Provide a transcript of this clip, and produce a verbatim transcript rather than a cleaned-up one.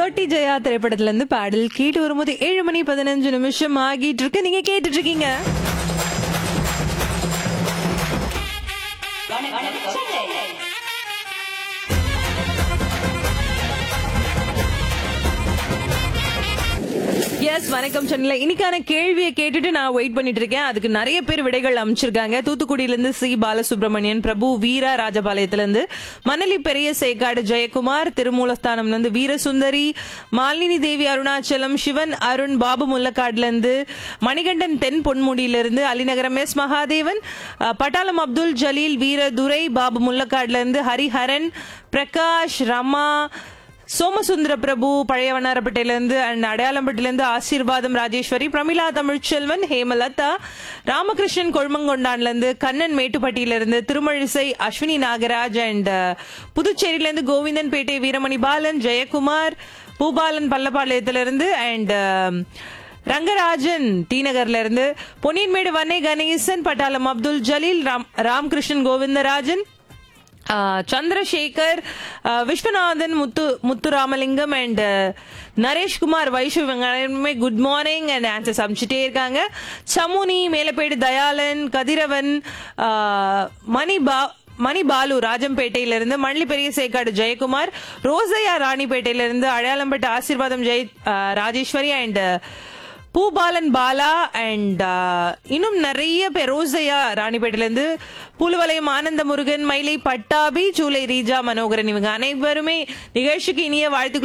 Thirty Jaya திரைப்படத்துல இருந்து பாடல் கேட்டு வரும்போது ஏழு மணி பதினஞ்சு நிமிஷம் ஆகிட்டு இருக்கு. நீங்க கேட்டுட்டு இருக்கீங்க எஸ் வணக்கம் சென்னையில. இன்னைக்கான கேள்வியை கேட்டுட்டு நான் வெயிட் பண்ணிட்டு இருக்கேன். அதுக்கு நிறைய பேர் விடைகள் அமைச்சிருக்காங்க. தூத்துக்குடியில இருந்து சி பாலசுப்ரமணியன், பிரபு வீரா ராஜபாளையத்துல இருந்து, மணலி பெரிய சேக்காடு ஜெயக்குமார், திருமூலஸ்தானம்ல இருந்து வீரசுந்தரி, மாலினி தேவி அருணாச்சலம், சிவன் அருண், பாபு முல்லக்காடுல இருந்து, மணிகண்டன் தென் பொன்முடியில இருந்து, அலிநகரம் எஸ் மகாதேவன், பட்டாளம் அப்துல் ஜலீல், வீரதுரை, பாபு முல்லக்காடுல இருந்து, ஹரிஹரன், பிரகாஷ், ரமா, சோமசுந்தர பிரபு பழையவனாரப்பேட்டையில இருந்து அண்ட் அடையாளம்பட்டில இருந்து ஆசீர்வாதம் ராஜேஸ்வரி, பிரமிளா தமிழ்ச்செல்வன், ஹேமலதா, ராமகிருஷ்ணன் கொழுமங்கொண்டான்ல இருந்து, கண்ணன் மேட்டுப்பட்டியில இருந்து, திருமழிசை அஸ்வினி நாகராஜ் அண்ட் புதுச்சேரியில இருந்து கோவிந்தன் பேட்டை வீரமணி பாலன், ஜெயக்குமார், பூபாலன் பல்லப்பாளையத்துல இருந்து அண்ட் ரங்கராஜன் டி நகர்ல இருந்து, பொன்னியன்மேடு வன்னை கணேசன், பட்டாளம் அப்துல் ஜலீல், ராம் ராமகிருஷ்ணன் கோவிந்தராஜன், சந்திரசேகர், விஸ்வநாதன், முத்து Muthuramalingam and Naresh Kumar, Vaishu வெங்காயமே good morning and answers அமைச்சிட்டே இருக்காங்க. சமுனி, மேலப்பேடு தயாளன், கதிரவன், மணிபா மணி பாலு ராஜம்பேட்டையில இருந்து, மணலி பெரிய சேக்காடு ஜெயக்குமார், ரோசையா ராணிப்பேட்டையில இருந்து, அடையாளம்பேட்டை ஆசீர்வாதம் ஜெய் ராஜேஸ்வரி அண்ட் பூபாலன் பாலா அண்ட் இன்னும் நிறைய பேர், ரோசையா ராணிப்பேட்டையில இருந்து, புலுவலயம் ஆனந்த முருகன், மயிலை பட்டாபி, சூலை ரீஜா மனோகரன், இவங்க அனைவருமே நிகழ்ச்சிக்கு இனிய வாழ்த்துக்கள்